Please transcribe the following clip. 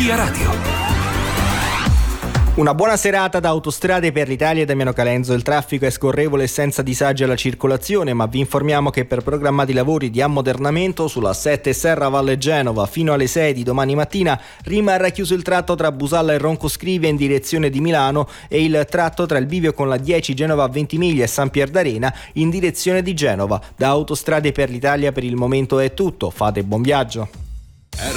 Via Radio. Una buona serata da Autostrade per l'Italia e Damiano Calenzo. Il traffico è scorrevole e senza disagi alla circolazione, ma vi informiamo che per programmati lavori di ammodernamento sulla 7 Serra Valle Genova fino alle 6 di domani mattina rimarrà chiuso il tratto tra Busalla e Roncoscrivia in direzione di Milano e il tratto tra il bivio con la 10 Genova a Ventimiglia e San Pier d'Arena in direzione di Genova. Da Autostrade per l'Italia per il momento è tutto. Fate buon viaggio.